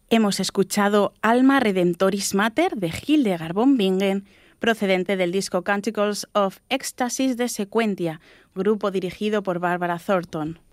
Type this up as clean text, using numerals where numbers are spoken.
Hemos escuchado Alma Redemptoris Mater de Hildegard von Bingen, procedente del disco Canticles of Ecstasis de Sequentia, grupo dirigido por Barbara Thornton.